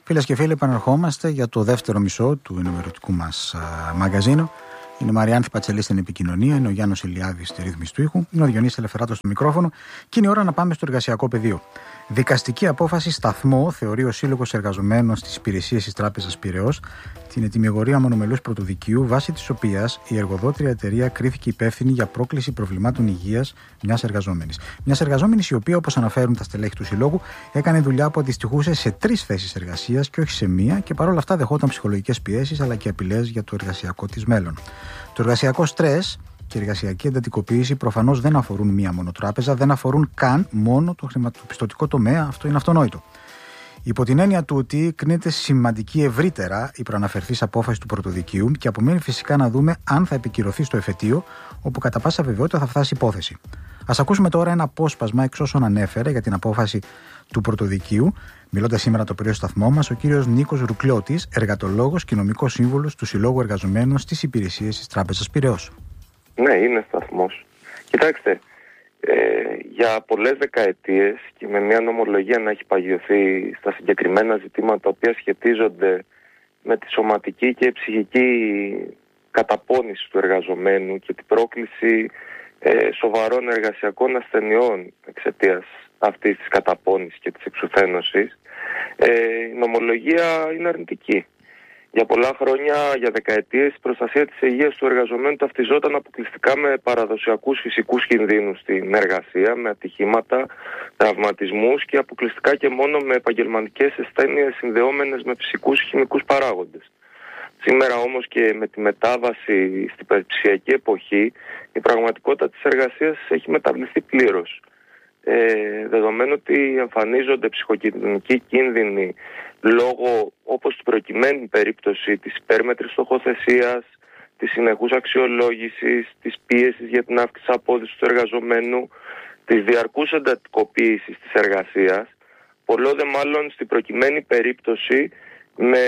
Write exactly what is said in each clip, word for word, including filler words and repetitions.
Φίλες και φίλοι, επαναρχόμαστε για το δεύτερο μισό του ενημερωτικού μας α, μαγαζίνου. Είναι η Μαριάνθη Πατσελή στην επικοινωνία, είναι ο Γιάννος Ηλιάδης στη ρύθμιση του ήχου, είναι ο Διονύσης Ελευθεράτος στο μικρόφωνο και είναι η ώρα να πάμε στο εργασιακό πεδίο. Δικαστική απόφαση σταθμό θεωρεί ο Σύλλογος Εργαζομένων στις Υπηρεσίες της Τράπεζας Πειραιώς την ετυμηγορία μονομελούς πρωτοδικείου, βάσει της οποίας η εργοδότρια εταιρεία κρίθηκε υπεύθυνη για πρόκληση προβλημάτων υγείας μιας εργαζόμενης. Μιας εργαζόμενης η οποία, όπως αναφέρουν τα στελέχη του Συλλόγου, έκανε δουλειά που αντιστοιχούσε σε τρεις θέσεις εργασίας και όχι σε μία και παρόλα αυτά δεχόταν ψυχολογικές πιέσεις αλλά και απειλές για το εργασιακό της μέλλον. Το εργασιακό στρες και η εργασιακή εντατικοποίηση προφανώς δεν αφορούν μία μόνο τράπεζα, δεν αφορούν καν μόνο το χρηματοπιστωτικό τομέα, αυτό είναι αυτονόητο. Υπό την έννοια του ότι κρίνεται σημαντική ευρύτερα η προαναφερθής απόφαση του πρωτοδικείου και απομένει φυσικά να δούμε αν θα επικυρωθεί στο εφετείο, όπου κατά πάσα βεβαιότητα θα φτάσει υπόθεση. Ας ακούσουμε τώρα ένα απόσπασμα εξ όσων ανέφερε για την απόφαση του πρωτοδικείου, μιλώντας σήμερα το πρωί στο σταθμό μας, ο κύριος Νίκος Ρουκλιώτης, εργατολόγος και νομικός σύμβουλος του Συλλόγου Εργαζομένων στις Υπηρεσίες της Τράπεζας Πειραιώς. Ναι, είναι σταθμός. Κοιτάξτε, ε, για πολλές δεκαετίες και με μια νομολογία να έχει παγιωθεί στα συγκεκριμένα ζητήματα τα οποία σχετίζονται με τη σωματική και ψυχική καταπώνηση του εργαζομένου και την πρόκληση ε, σοβαρών εργασιακών ασθενειών εξαιτίας αυτής της καταπώνησης και της εξουθένωσης, ε, η νομολογία είναι αρνητική. Για πολλά χρόνια, για δεκαετίες, η προστασία της υγείας του εργαζομένου ταυτιζόταν αποκλειστικά με παραδοσιακούς φυσικούς κινδύνους στην εργασία, με ατυχήματα, τραυματισμούς και αποκλειστικά και μόνο με επαγγελματικές ασθένειες συνδεόμενες με φυσικούς χημικούς παράγοντες. Σήμερα όμως και με τη μετάβαση στην ψηφιακή εποχή, η πραγματικότητα της εργασίας έχει μεταβληθεί πλήρως. Ε, δεδομένου ότι εμφανίζονται ψυχοκοινωνικοί κίνδυνοι λόγω, όπως στην προκειμένη περίπτωση, της υπέρμετρης στοχοθεσίας, της συνεχούς αξιολόγησης, της πίεσης για την αύξηση απόδοσης του εργαζομένου, της διαρκούς εντατικοποίησης της εργασίας, πολλό δε μάλλον στην προκειμένη περίπτωση με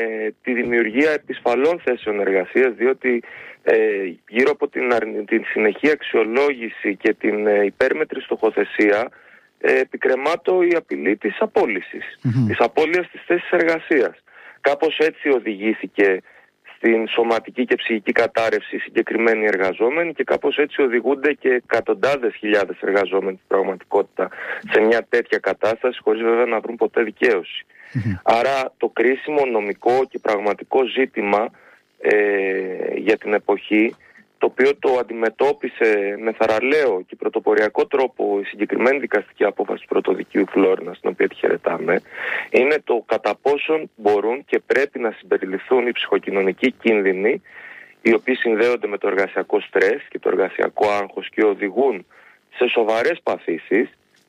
τη δημιουργία επισφαλών θέσεων εργασίας, διότι ε, γύρω από την, την συνεχή αξιολόγηση και την ε, υπέρμετρη στοχοθεσία ε, επικρεμάτω η απειλή της απόλυσης, mm-hmm. της απώλειας της θέσης εργασίας. Κάπως έτσι οδηγήθηκε στην σωματική και ψυχική κατάρρευση συγκεκριμένοι εργαζόμενοι και κάπως έτσι οδηγούνται και εκατοντάδες χιλιάδες εργαζόμενοι στην πραγματικότητα σε μια τέτοια κατάσταση, χωρίς βέβαια να βρουν ποτέ δικαίωση. Mm-hmm. Άρα το κρίσιμο νομικό και πραγματικό ζήτημα ε, για την εποχή, το οποίο το αντιμετώπισε με θαραλέο και πρωτοποριακό τρόπο η συγκεκριμένη δικαστική απόφαση του πρωτοδικείου Φλόρινας, την οποία τη χαιρετάμε, είναι το κατά πόσον μπορούν και πρέπει να συμπεριληφθούν οι ψυχοκοινωνικοί κίνδυνοι, οι οποίοι συνδέονται με το εργασιακό στρες και το εργασιακό άγχος και οδηγούν σε σοβαρές παθήσεις,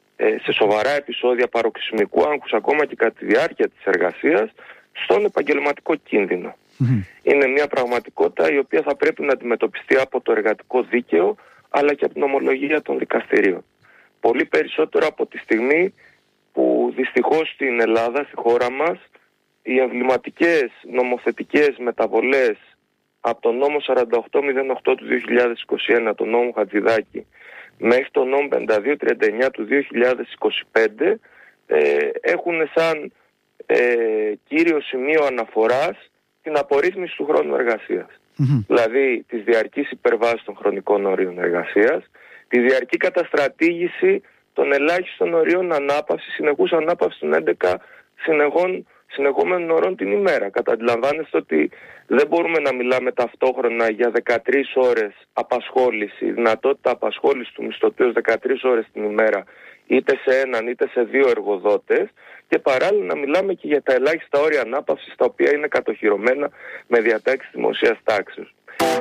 σε σοβαρά επεισόδια παροξυσμικού άγχους ακόμα και κατά τη διάρκεια της εργασίας, στον επαγγελματικό κίνδυνο. Mm-hmm. Είναι μια πραγματικότητα η οποία θα πρέπει να αντιμετωπιστεί από το εργατικό δίκαιο αλλά και από την ομολογία των δικαστηρίων. Πολύ περισσότερο από τη στιγμή που δυστυχώς στην Ελλάδα, στη χώρα μας, οι εμβληματικές νομοθετικές μεταβολές από τον νόμο σαράντα οκτώ μηδέν οκτώ του δύο χιλιάδες είκοσι ένα, τον νόμο Χατζηδάκη, μέχρι τον νόμο πενήντα δύο τριάντα εννιά του δύο χιλιάδες είκοσι πέντε ε, έχουν σαν ε, κύριο σημείο αναφοράς την απορρίθμιση του χρόνου εργασίας. Mm-hmm. Δηλαδή της διαρκής υπερβάσης των χρονικών ορίων εργασίας, τη διαρκή καταστρατήγηση των ελάχιστων ορίων ανάπαυσης, συνεχούς ανάπαυσης των έντεκα συνεχών, συνεχόμενων ωρών την ημέρα. Καταλαμβάνεστε ότι δεν μπορούμε να μιλάμε ταυτόχρονα για δεκατρείς ώρες απασχόληση, δυνατότητα απασχόληση του μισθωτού δεκατρείς ώρες την ημέρα, είτε σε έναν είτε σε δύο εργοδότες, και παράλληλα να μιλάμε και για τα ελάχιστα όρια ανάπαυσης, τα οποία είναι κατοχυρωμένα με διατάξεις δημοσίας τάξης.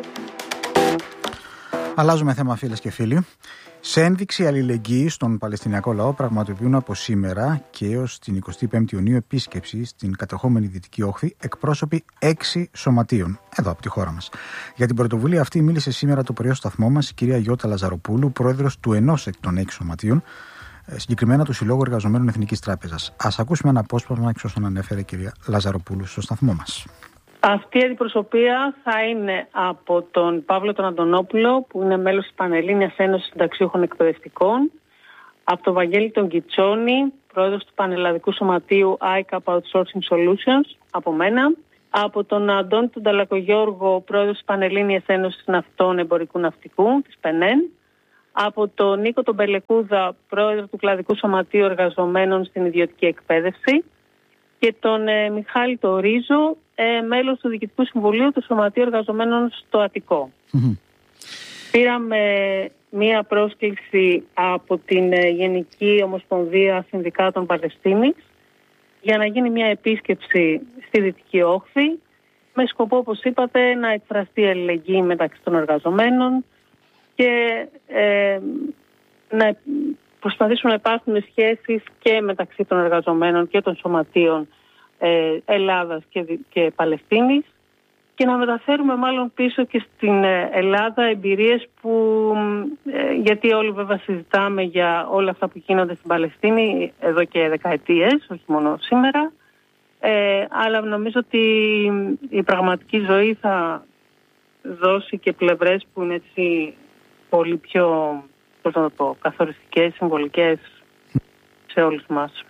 Αλλάζουμε θέμα, φίλες και φίλοι. Σε ένδειξη αλληλεγγύης στον Παλαιστινιακό λαό, πραγματοποιούν από σήμερα και έως την εικοστή πέμπτη Ιουνίου επίσκεψη στην κατεχόμενη Δυτική Όχθη εκπρόσωποι έξι σωματείων, εδώ από τη χώρα μας. Για την πρωτοβουλία αυτή μίλησε σήμερα το πρωί στο σταθμό μας η κυρία Γιώτα Λαζαροπούλου, πρόεδρος του ενός εκ των έξι σωματείων, συγκεκριμένα του Συλλόγου Εργαζομένων Εθνικής Τράπεζας. Ας ακούσουμε ένα απόσπασμα εξ όσων ανέφερε η κυρία Λαζαροπούλου στο σταθμό μας. Αυτή η αντιπροσωπεία θα είναι από τον Παύλο τον Αντωνόπουλο, που είναι μέλος της Πανελλήνιας Ένωσης Συνταξιούχων Εκπαιδευτικών, από τον Βαγγέλη τον Κιτσόνη, πρόεδρος του Πανελλαδικού Σωματείου άι κέι έι Outsourcing Solutions, από μένα. Από τον Αντώνη τον Ταλακογιώργο, πρόεδρος της Πανελλήνιας Ένωσης Ναυτών Εμπορικού Ναυτικού, της ΠΕΝΕΝ. Από τον Νίκο τον Πελεκούδα, πρόεδρο του Κλαδικού Σωματείου Εργαζομένων στην Ιδιωτική Εκπαίδευση. Και τον ε, Μιχάλη τον Ρίζο, ε, μέλος του Διοικητικού Συμβουλίου του Σωματείου Εργαζομένων στο Αττικό. Mm-hmm. Πήραμε μία πρόσκληση από την ε, Γενική Ομοσπονδία Συνδικάτων Παλαιστίνης για να γίνει μια επίσκεψη στη Δυτική Όχθη με σκοπό, όπως είπατε, να εκφραστεί αλληλεγγύη μεταξύ των εργαζομένων και ε, να προσπαθήσουν να υπάρχουν σχέσεις και μεταξύ των εργαζομένων και των σωματείων ε, Ελλάδας και, και Παλαιστίνης και να μεταφέρουμε μάλλον πίσω και στην Ελλάδα εμπειρίες που, ε, γιατί όλοι βέβαια συζητάμε για όλα αυτά που γίνονται στην Παλαιστίνη εδώ και δεκαετίες, όχι μόνο σήμερα, ε, αλλά νομίζω ότι η πραγματική ζωή θα δώσει και πλευρές που είναι έτσι πολύ πιο, πώς να το πω, καθοριστικές, συμβολικές σε όλους μας.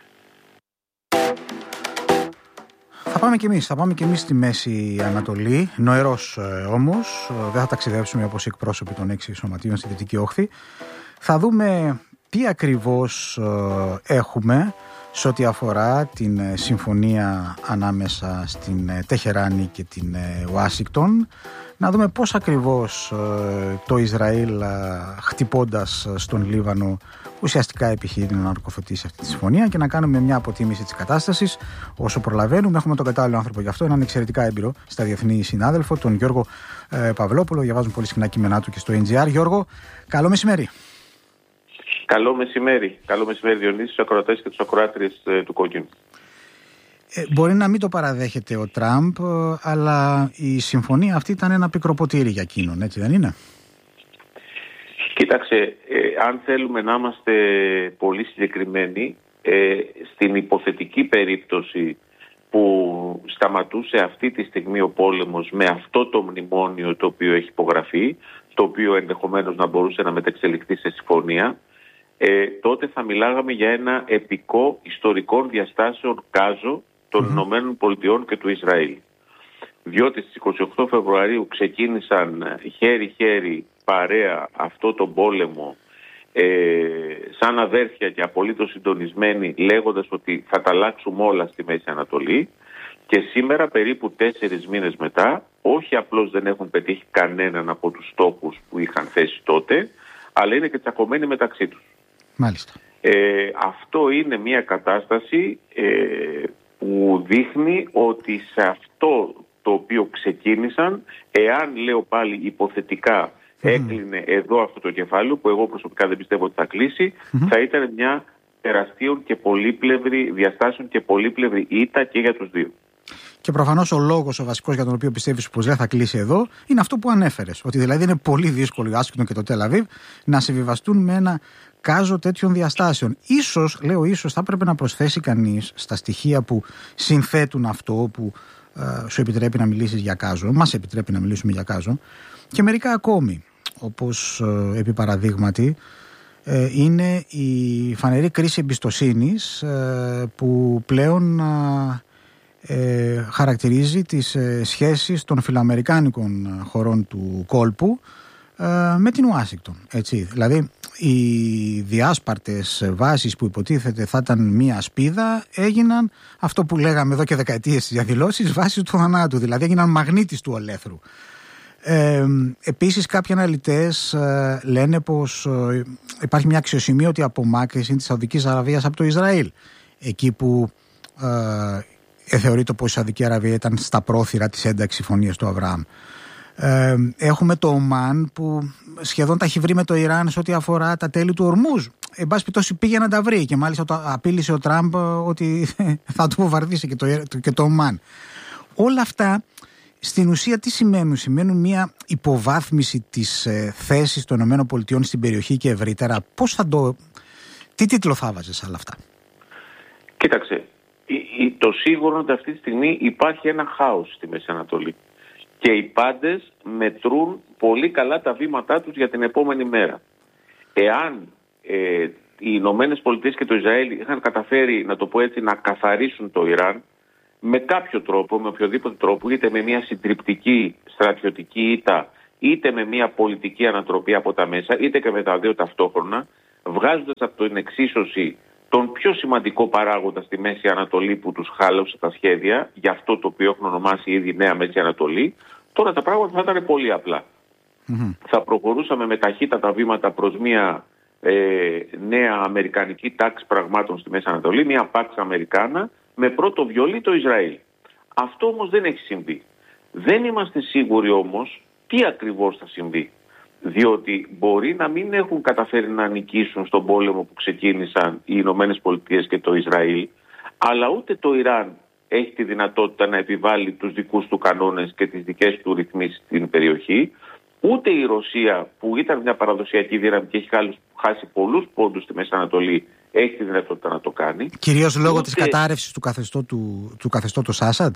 Θα πάμε κι εμείς, θα πάμε κι εμείς στη Μέση Ανατολή, νοερός ε, όμως, ε, δεν θα ταξιδέψουμε όπως οι εκπρόσωποι των έξι σωματείων στη Δυτική Όχθη. Θα δούμε τι ακριβώς ε, έχουμε σε ό,τι αφορά την ε, συμφωνία ανάμεσα στην ε, Τεχεράνη και την ε, Ουάσιγκτον. Να δούμε πώς ακριβώς ε, το Ισραήλ ε, χτυπώντας στον Λίβανο ουσιαστικά επιχείρει να ορκοθετήσει αυτή τη συμφωνία και να κάνουμε μια αποτίμηση της κατάστασης όσο προλαβαίνουμε. Έχουμε τον κατάλληλο άνθρωπο γι' αυτό, έναν εξαιρετικά έμπειρο στα διεθνή συνάδελφο, τον Γιώργο ε, Παυλόπουλο. Διαβάζουν πολύ συχνά κείμενά του και στο εν τζι αρ. Γιώργο, καλό μεσημέρι. Καλό μεσημέρι. Καλό μεσημέρι, Διονύση, στους ακροατές και τους ακροάτριες ε, του Κόκκινου. Ε, μπορεί να μην το παραδέχεται ο Τραμπ, αλλά η συμφωνία αυτή ήταν ένα πικρό ποτήρι για εκείνον, έτσι δεν είναι? Κοίταξε, ε, αν θέλουμε να είμαστε πολύ συγκεκριμένοι, ε, στην υποθετική περίπτωση που σταματούσε αυτή τη στιγμή ο πόλεμος με αυτό το μνημόνιο το οποίο έχει υπογραφεί, το οποίο ενδεχομένως να μπορούσε να μεταξελιχθεί σε συμφωνία, ε, τότε θα μιλάγαμε για ένα επικό ιστορικών διαστάσεων κάζο των mm-hmm. Ηνωμένων Πολιτειών και του Ισραήλ. Διότι στις είκοσι οκτώ Φεβρουαρίου ξεκίνησαν χέρι-χέρι παρέα αυτό το πόλεμο ε, σαν αδέρφια και απολύτως συντονισμένοι, λέγοντας ότι θα τα αλλάξουμε όλα στη Μέση Ανατολή, και σήμερα περίπου τέσσερις μήνες μετά όχι απλώς δεν έχουν πετύχει κανέναν από τους στόχους που είχαν θέσει τότε, αλλά είναι και τσακωμένοι μεταξύ τους. Μάλιστα. Ε, αυτό είναι μια κατάσταση ε, που δείχνει ότι σε αυτό το οποίο ξεκίνησαν, εάν λέω πάλι υποθετικά mm. έκλεινε εδώ αυτό το κεφάλαιο, που εγώ προσωπικά δεν πιστεύω ότι θα κλείσει, mm-hmm. θα ήταν μια τεραστίων και πολύπλευρη διαστάσεων και πολύπλευρη ήττα και για τους δύο. Και προφανώς ο λόγος ο βασικός για τον οποίο πιστεύεις πως δεν θα κλείσει εδώ είναι αυτό που ανέφερες. Ότι δηλαδή είναι πολύ δύσκολο η Ουάσιγκτον και το Τελ Αβίβ να συμβιβαστούν με ένα κάζο τέτοιων διαστάσεων. Ίσως, λέω ίσως, θα έπρεπε να προσθέσει κανείς στα στοιχεία που συνθέτουν αυτό που ε, σου επιτρέπει να μιλήσεις για κάζο, μας επιτρέπει να μιλήσουμε για κάζο, και μερικά ακόμη, όπως ε, επί παραδείγματι ε, είναι η φανερή κρίση εμπιστοσύνης ε, που πλέον ε, ε, χαρακτηρίζει τις ε, σχέσεις των φιλοαμερικάνικων χωρών του κόλπου ε, με την Ουάσιγκτον. Έτσι, δηλαδή οι διάσπαρτες βάσεις που υποτίθεται θα ήταν μία σπίδα έγιναν αυτό που λέγαμε εδώ και δεκαετίες στις διαδηλώσεις, βάσεις του θανάτου, δηλαδή έγιναν μαγνήτης του ολέθρου. Ε, επίσης κάποιοι αναλυτές ε, λένε πως ε, υπάρχει μια αξιοσημείωτη απομάκρυνση της Σαουδικής Αραβίας από το Ισραήλ, εκεί που ε, θεωρείται πως η Σαουδική Αραβία ήταν στα πρόθυρα της ένταξης συμφωνίας του Αβραάμ. Ε, έχουμε το Ομάν που σχεδόν τα έχει βρει με το Ιράν σε ό,τι αφορά τα τέλη του Ορμούζ. Εν πάση περιπτώσει πήγε να τα βρει και μάλιστα το απείλησε ο Τραμπ ότι θα του βομβαρδίσει και το, και το Ομάν. Όλα αυτά στην ουσία τι σημαίνουν? Σημαίνουν μια υποβάθμιση της ε, θέσης των ΗΠΑ στην περιοχή και ευρύτερα. Πώς θα το... Τι τίτλο θα βάζεις σε όλα αυτά? Κοίταξε, το σίγουρο είναι ότι αυτή τη στιγμή υπάρχει ένα χάος στη Μέση Ανατολή και οι πάντες μετρούν πολύ καλά τα βήματά τους για την επόμενη μέρα. Εάν ε, οι Ηνωμένες Πολιτείες και το Ισραήλ είχαν καταφέρει, να το πω έτσι, να καθαρίσουν το Ιράν με κάποιο τρόπο, με οποιοδήποτε τρόπο, είτε με μια συντριπτική στρατιωτική ήττα, είτε με μια πολιτική ανατροπή από τα μέσα, είτε και με τα δύο ταυτόχρονα, βγάζοντας από την εξίσωση τον πιο σημαντικό παράγοντα στη Μέση Ανατολή που τους χάλωσε τα σχέδια, για αυτό το οποίο έχουν ονομάσει ήδη Νέα Μέση Ανατολή, τώρα τα πράγματα θα ήταν πολύ απλά. Mm-hmm. Θα προχωρούσαμε με ταχύτατα βήματα προς μια ε, νέα αμερικανική τάξη πραγμάτων στη Μέση Ανατολή, μια Pax Americana, με πρώτο βιολί το Ισραήλ. Αυτό όμως δεν έχει συμβεί. Δεν είμαστε σίγουροι όμως τι ακριβώς θα συμβεί. Διότι μπορεί να μην έχουν καταφέρει να νικήσουν στον πόλεμο που ξεκίνησαν οι Ηνωμένες Πολιτείες και το Ισραήλ, αλλά ούτε το Ιράν έχει τη δυνατότητα να επιβάλλει τους δικούς του κανόνες και τις δικές του ρυθμίσεις στην περιοχή, ούτε η Ρωσία, που ήταν μια παραδοσιακή δύναμη και έχει χάσει πολλούς πόντους στη Μέση Ανατολή, έχει τη δυνατότητα να το κάνει. Κυρίως λόγω ούτε... της κατάρρευσης του, καθεστώ, του, του καθεστώτος Άσαντ.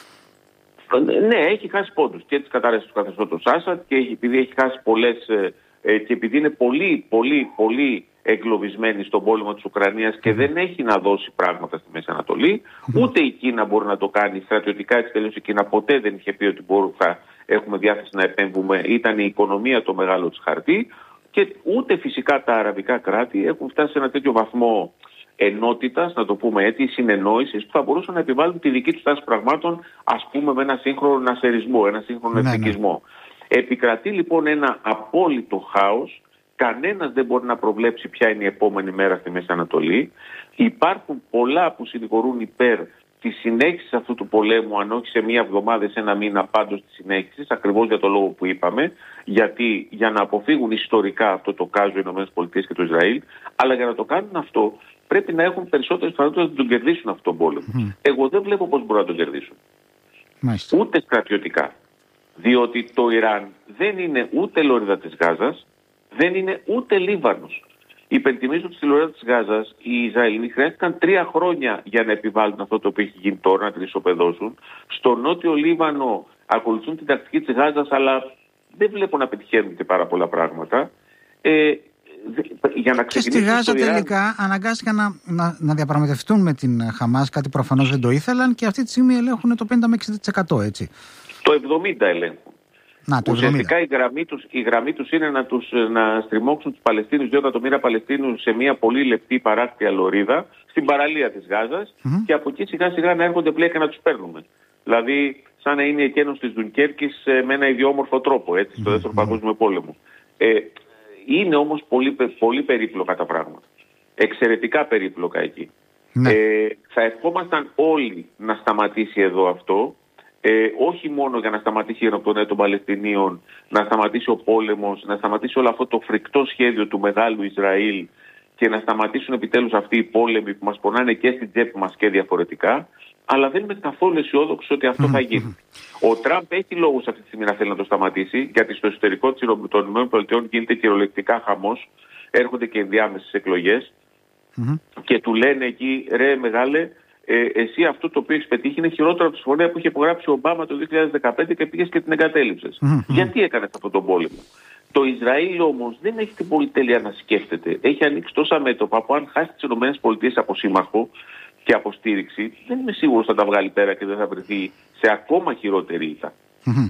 Ναι, έχει χάσει πόντους και της κατάρρευσης του καθεστώτος Άσαντ και έχει, επειδή έχει χάσει πολλές ε, και επειδή είναι πολύ, πολύ, πολύ εγκλωβισμένη στον πόλεμο της Ουκρανίας και δεν έχει να δώσει πράγματα στη Μέση Ανατολή, ούτε η Κίνα μπορεί να το κάνει στρατιωτικά, έτσι τελείως η Κίνα ποτέ δεν είχε πει ότι μπορούμε, έχουμε διάθεση να επέμβουμε, ήταν η οικονομία το μεγάλο της χαρτί, και ούτε φυσικά τα αραβικά κράτη έχουν φτάσει σε ένα τέτοιο βαθμό ενότητας, να το πούμε έτσι, συνεννόησης, που θα μπορούσαν να επιβάλλουν τη δική τους τάση πραγμάτων, ας πούμε με ένα σύγχρονο νασερισμό, ένα σύγχρονο ναι, εθνικισμό. Ναι. Επικρατεί λοιπόν ένα απόλυτο χάος, κανένας δεν μπορεί να προβλέψει ποια είναι η επόμενη μέρα στη Μέση Ανατολή. Υπάρχουν πολλά που συνηγορούν υπέρ τη συνέχιση αυτού του πολέμου, αν όχι σε μία εβδομάδα, σε ένα μήνα, πάντως τη συνέχιση, ακριβώς για το λόγο που είπαμε, γιατί για να αποφύγουν ιστορικά αυτό το κάζο οι ΗΠΑ και το Ισραήλ, αλλά για να το κάνουν αυτό πρέπει να έχουν περισσότερες πιθανότητες να τον κερδίσουν αυτόν τον πόλεμο. Mm. Εγώ δεν βλέπω πώς μπορούν να τον κερδίσουν. Μάλιστα. Ούτε στρατιωτικά. Διότι το Ιράν δεν είναι ούτε λωρίδα της Γάζας, δεν είναι ούτε Λίβανος. Υπενθυμίζω ότι στη λωρίδα της Γάζας οι Ισραηλοί χρειάστηκαν τρία χρόνια για να επιβάλλουν αυτό το οποίο έχει γίνει τώρα, να την ισοπεδώσουν. Στο νότιο Λίβανο ακολουθούν την τακτική της Γάζας, αλλά δεν βλέπω να πετυχαίνουν και πάρα πολλά πράγματα. Ε, για να και στη Γάζα Ιράν... τελικά αναγκάστηκαν να, να, να διαπραγματευτούν με την Χαμάς, κάτι προφανώς δεν το ήθελαν, και αυτή τη στιγμή ελέγχουν το πενήντα με εξήντα τοις εκατό, έτσι. Το εβδομήντα τοις εκατό ελέγχουν. Να, το ουσιαστικά η γραμμή, τους, η γραμμή τους είναι να, τους, να στριμώξουν τους Παλαιστίνους, δύο εκατομμύρια Παλαιστίνους, σε μια πολύ λεπτή παράκτια λωρίδα στην παραλία της Γάζας, mm-hmm. και από εκεί σιγά σιγά να έρχονται πλέον και να τους παίρνουμε. Δηλαδή σαν να είναι η εκένωση της Δουνκέρκης με ένα ιδιόμορφο τρόπο, έτσι, στο mm-hmm. δεύτερο παγκόσμιο πόλεμο. Ε, είναι όμως πολύ, πολύ περίπλοκα τα πράγματα. Εξαιρετικά περίπλοκα εκεί. Mm-hmm. Ε, θα ευχόμασταν όλοι να σταματήσει εδώ αυτό. Ε, όχι μόνο για να σταματήσει η γενοκτονία των Παλαιστινίων, να σταματήσει ο πόλεμος, να σταματήσει όλο αυτό το φρικτό σχέδιο του μεγάλου Ισραήλ και να σταματήσουν επιτέλους αυτοί οι πόλεμοι που μας πονάνε και στην τσέπη μας και διαφορετικά, αλλά δεν είμαι καθόλου αισιόδοξος ότι αυτό θα γίνει. Ο Τραμπ έχει λόγους αυτή τη στιγμή να θέλει να το σταματήσει, γιατί στο εσωτερικό των ΗΠΑ γίνεται κυριολεκτικά χαμός, έρχονται και ενδιάμεσες εκλογές mm-hmm. και του λένε εκεί, ρε μεγάλε, Ε, εσύ αυτό το οποίο έχει πετύχει είναι χειρότερο από τη συμφωνία που είχε υπογράψει ο Ομπάμα το δύο χιλιάδες δεκαπέντε και πήγες και την εγκατέλειψες. Mm-hmm. Γιατί έκανες αυτόν τον πόλεμο? Το Ισραήλ όμως δεν έχει την πολυτέλεια να σκέφτεται. Έχει ανοίξει τόσα μέτωπα που αν χάσει τις ΗΠΑ από σύμμαχο και αποστήριξη, δεν είμαι σίγουρος θα τα βγάλει πέρα και δεν θα βρεθεί σε ακόμα χειρότερη ήττα. Mm-hmm.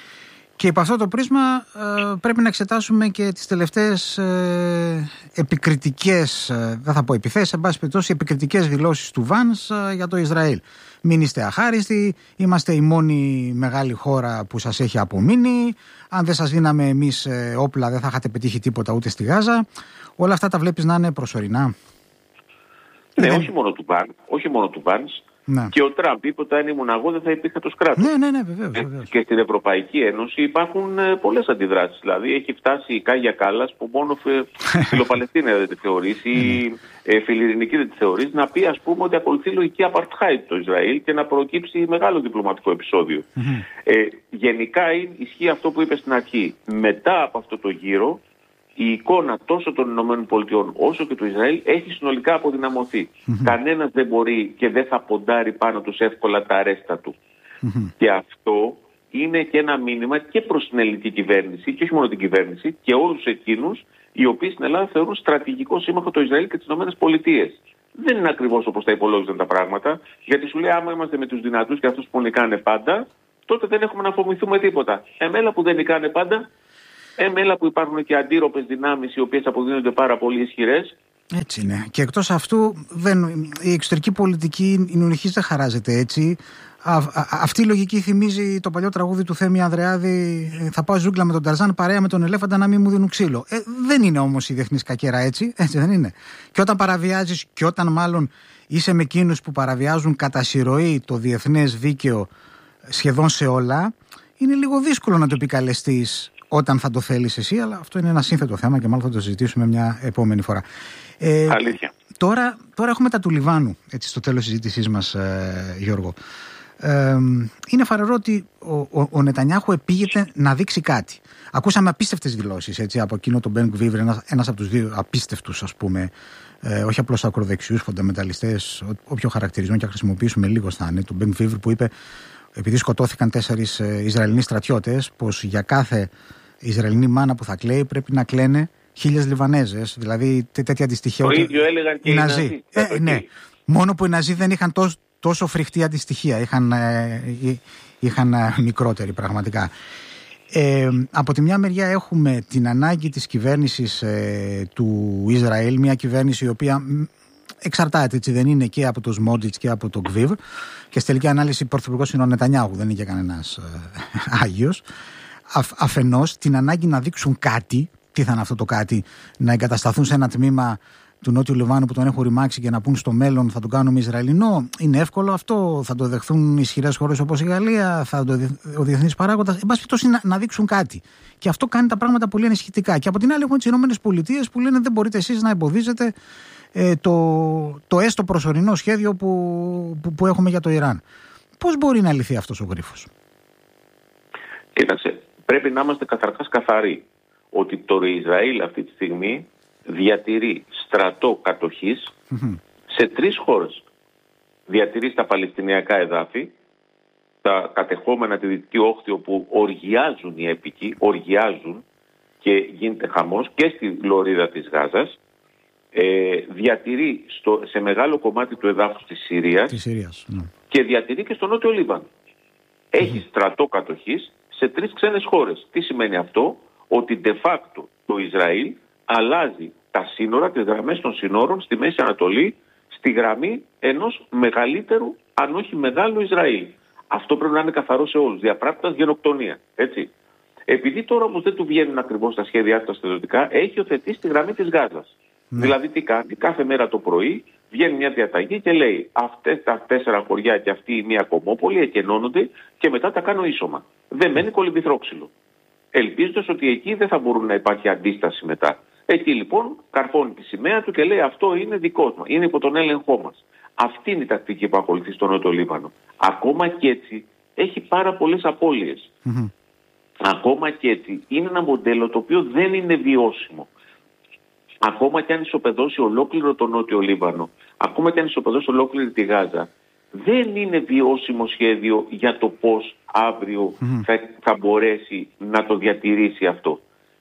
Και υπό αυτό το πρίσμα ε, πρέπει να εξετάσουμε και τις τελευταίες ε, επικριτικές, ε, δεν θα πω επιθέσεις, εν πάση περιπτώσει επικριτικές δηλώσεις του Βάνς ε, για το Ισραήλ. Μην είστε αχάριστοι, είμαστε η μόνη μεγάλη χώρα που σας έχει απομείνει, αν δεν σας δίναμε εμείς ε, όπλα δεν θα είχατε πετύχει τίποτα ούτε στη Γάζα. Όλα αυτά τα βλέπεις να είναι προσωρινά? Ναι, δεν... όχι μόνο του Βάνς, όχι μόνο του Βάνς. Ναι. Και ο Τραμπ είπε ότι αν ήμουν εγώ δεν θα υπήρχε το κράτος. Ναι, ναι, ναι, βεβαίως, βεβαίως. Και στην Ευρωπαϊκή Ένωση υπάρχουν ε, πολλές αντιδράσεις. Δηλαδή έχει φτάσει η Κάγια Κάλλας που μόνο φιλοπαλαιστίνια δεν τη θεωρείς ή ε, φιλιρινική δεν τη θεωρείς, να πει ας πούμε ότι ακολουθεί λογική apartheid το Ισραήλ και να προκύψει μεγάλο διπλωματικό επεισόδιο. Mm-hmm. Ε, γενικά ισχύει αυτό που είπε στην αρχή. Μετά από αυτό το γύρο η εικόνα τόσο των ΗΠΑ όσο και του Ισραήλ έχει συνολικά αποδυναμωθεί. Mm-hmm. Κανένας δεν μπορεί και δεν θα ποντάρει πάνω τους εύκολα τα αρέστα του. Mm-hmm. Και αυτό είναι και ένα μήνυμα και προς την ελληνική κυβέρνηση, και όχι μόνο την κυβέρνηση, και όλους εκείνους οι οποίοι στην Ελλάδα θεωρούν στρατηγικό σύμμαχο το Ισραήλ και τις ΗΠΑ. Δεν είναι ακριβώς όπως τα υπολόγιζαν τα πράγματα, γιατί σου λέει άμα είμαστε με τους δυνατούς και αυτούς που νικάνε πάντα, τότε δεν έχουμε να φοβηθούμε τίποτα. Εμέλα που δεν νικάνε πάντα, εμέλα που υπάρχουν και αντίρροπες δυνάμεις οι οποίες αποδεικνύονται πάρα πολύ ισχυρές. Έτσι είναι. Και εκτός αυτού, δεν, η εξωτερική πολιτική η Νουρχής δεν χαράζεται έτσι. Α, α, αυτή η λογική θυμίζει το παλιό τραγούδι του Θέμη Ανδρεάδη. Θα πάω ζούγκλα με τον Ταρζάν παρέα με τον ελέφαντα να μην μου δίνουν ξύλο. Ε, δεν είναι όμως η διεθνής κακέρα έτσι. Έτσι δεν είναι. Και όταν παραβιάζεις, και όταν μάλλον είσαι με εκείνους που παραβιάζουν κατά συρροή το διεθνές δίκαιο σχεδόν σε όλα, είναι λίγο δύσκολο να το επικαλεστείς όταν θα το θέλεις εσύ. Αλλά αυτό είναι ένα σύνθετο θέμα και μάλλον θα το συζητήσουμε μια επόμενη φορά. Ε, Αλήθεια. Τώρα, τώρα έχουμε τα του Λιβάνου, έτσι, στο τέλος της συζήτησής μας, ε, Γιώργο. Ε, είναι φανερό ότι ο, ο, ο Νετανιάχου επήγεται να δείξει κάτι. Ακούσαμε απίστευτες δηλώσεις, έτσι, από εκείνο τον Μπεν Γκβίβρ, ένας, ένας από τους δύο απίστευτους, ας πούμε, ε, όχι απλώς ακροδεξιούς, φονταμεταλιστές, όποιο χαρακτηρισμό και να χρησιμοποιήσουμε λίγο θα είναι, τον Μπεν Γκβίβρ που είπε, επειδή σκοτώθηκαν τέσσερις ε, Ισραηλινοί στρατιώτες, πως για κάθε Ισραηλινή μάνα που θα κλαίει πρέπει να κλαίνε χίλιες Λιβανέζες, δηλαδή τέτοια αντιστοιχεία. Το ίδιο έλεγαν και οι Ναζί. Ε, ναι. Μόνο που οι Ναζί δεν είχαν τόσο, τόσο φρικτή αντιστοιχεία, είχαν, ε, είχαν ε, μικρότερη πραγματικά. Ε, από τη μια μεριά έχουμε την ανάγκη της κυβέρνησης ε, του Ισραήλ, μια κυβέρνηση η οποία εξαρτάται, έτσι δεν είναι, και από τον Σμότζιτς και από τον Γκβίβρ, και στη τελική ανάλυση πρωθυπουργός είναι ο Νετανιάχου, δεν είναι και κανένας ε, Άγιος. Αφ, αφενός την ανάγκη να δείξουν κάτι. Τι θα είναι αυτό το κάτι, να εγκατασταθούν σε ένα τμήμα του Νότιου Λιβάνου που τον έχουν ρημάξει και να πούν στο μέλλον θα τον κάνουμε Ισραηλινό? Είναι εύκολο αυτό? Θα το δεχθούν ισχυρές χώρες όπως η Γαλλία? Θα το, ο διεθνής παράγοντας? Εν πάση περιπτώσει να, να δείξουν κάτι. Και αυτό κάνει τα πράγματα πολύ ανησυχητικά. Και από την άλλη έχουμε τις Ηνωμένες Πολιτείες που λένε δεν μπορείτε εσείς να εμποδίζετε ε, το, το έστω προσωρινό σχέδιο που, που, που έχουμε για το Ιράν. Πώς μπορεί να λυθεί αυτός ο γρίφος? Κοίταξε, πρέπει να είμαστε καταρχάς καθαροί ότι το Ισραήλ αυτή τη στιγμή διατηρεί στρατό κατοχής mm-hmm. σε τρεις χώρες. Διατηρεί στα Παλαιστινιακά εδάφη, τα κατεχόμενα τη Δυτική Όχθη όπου οργιάζουν οι έπικοι, οργιάζουν και γίνεται χαμός, και στη λωρίδα της Γάζας. Ε, διατηρεί στο, σε μεγάλο κομμάτι του εδάφους της Συρίας, της Συρίας ναι. και διατηρεί και στο Νότιο Λίβανο. Mm-hmm. Έχει στρατό κατοχής σε τρεις ξένες χώρες. Τι σημαίνει αυτό? Ότι de facto το Ισραήλ αλλάζει τα σύνορα, τις γραμμές των σύνορων στη Μέση Ανατολή στη γραμμή ενός μεγαλύτερου, αν όχι μεγάλου Ισραήλ. Αυτό πρέπει να είναι καθαρό σε όλους, διαπράκτας γενοκτονία. Έτσι. Επειδή τώρα όμως δεν του βγαίνουν ακριβώς τα σχέδιά του τα στρατιωτικά, έχει οθετήσει τη γραμμή της Γάζας. Ναι. Δηλαδή τι κάνει? Κάθε μέρα το πρωί βγαίνει μια διαταγή και λέει αυτές τα τέσσερα χωριά και αυτή η μία κομμόπολη εκενώνονται και μετά τα κάνω ίσωμα. Δεν μένει κολυμπηθρόξυλο. Ελπίζοντας ότι εκεί δεν θα μπορούν να υπάρχει αντίσταση μετά. Εκεί λοιπόν καρφώνει τη σημαία του και λέει αυτό είναι δικό μας, είναι υπό τον έλεγχό μας. Αυτή είναι η τακτική που ακολουθεί στο Νότιο Λίβανο. Ακόμα και έτσι έχει πάρα πολλές απώλειες. Mm-hmm. Ακόμα και έτσι είναι ένα μοντέλο το οποίο δεν είναι βιώσιμο. Ακόμα και αν ισοπεδώσει ολόκληρο το Νότιο Λίβανο, ακόμα και αν ισοπεδώσει ολόκληρη τη Γάζα, δεν είναι βιώσιμο σχέδιο για το πώς αύριο mm-hmm. θα, θα μπορέσει να το διατηρήσει αυτό.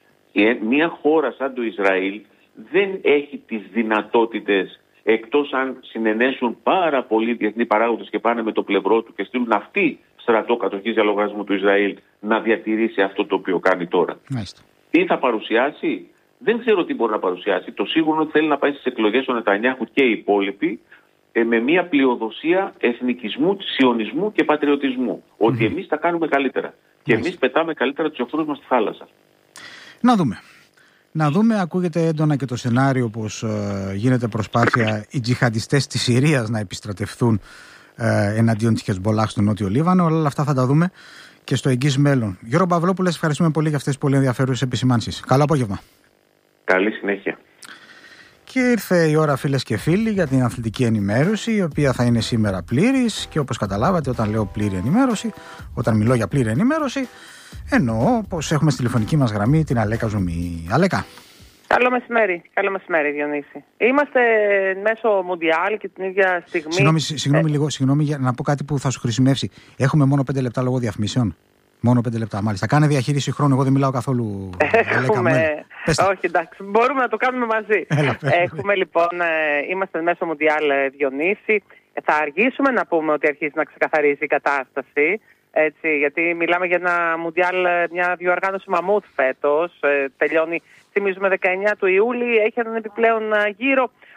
Μια χώρα σαν το Ισραήλ δεν έχει τις δυνατότητες, εκτός αν συνενέσουν πάρα πολλοί διεθνείς παράγοντες και πάνε με το πλευρό του και στείλουν αυτοί στρατό κατοχής για λογαριασμό του Ισραήλ να διατηρήσει αυτό το οποίο κάνει τώρα. Μάλιστα. Τι θα παρουσιάσει? Δεν ξέρω τι μπορεί να παρουσιάσει. Το σίγουρο είναι ότι θέλει να πάει στις εκλογές ο Νετανιάχου και οι υπόλοιποι ε, με μια πλειοδοσία εθνικισμού, σιωνισμού και πατριωτισμού. Mm-hmm. Ότι εμείς τα κάνουμε καλύτερα. Και εμείς πετάμε καλύτερα τους εχθρούς μας στη θάλασσα. Να δούμε. Να δούμε, ακούγεται έντονα και το σενάριο πως ε, γίνεται προσπάθεια οι τζιχαντιστές της Συρίας να επιστρατευθούν ε, εναντίον της Χεσμολάχ στο Νότιο Λίβανο. Όλα αυτά θα τα δούμε και στο εγγύς μέλλον. Γιώργο Παυλόπουλε, ευχαριστούμε πολύ για αυτές τις πολύ ενδιαφέρουσες επισημάνσεις. Καλό απόγευμα. Καλή συνέχεια. Και ήρθε η ώρα, φίλες και φίλοι, για την αθλητική ενημέρωση, η οποία θα είναι σήμερα πλήρης. Και όπως καταλάβατε, όταν λέω πλήρη ενημέρωση, όταν μιλώ για πλήρη ενημέρωση, εννοώ πως έχουμε στη τηλεφωνική μας γραμμή την Αλέκα Ζουμί. Αλέκα. Καλό μεσημέρι, καλό μεσημέρι Διονύση. Είμαστε μέσω Μουντιάλ και την ίδια στιγμή... Συγγνώμη, συγγνώμη ε... λίγο, συγγνώμη για να πω κάτι που θα σου χρησιμεύσει. Έχουμε μόνο πέντε λεπτά λόγω διαφημίσεων. Μόνο πέντε λεπτά, μάλιστα. Κάνε διαχείριση χρόνου, εγώ δεν μιλάω καθόλου. Έχουμε, Όχι, εντάξει, μπορούμε να το κάνουμε μαζί. Έλα, Έχουμε λοιπόν, ε, είμαστε μέσω Μουντιάλ, ε, Διονύση. Ε, θα αργήσουμε να πούμε ότι αρχίζει να ξεκαθαρίζει η κατάσταση. Έτσι, γιατί μιλάμε για ένα Μουντιάλ, μια διοργάνωση μαμούθ φέτος. Ε, τελειώνει, θυμίζουμε, δεκαεννιά του Ιούλη. Έχει έναν επιπλέον γύρο.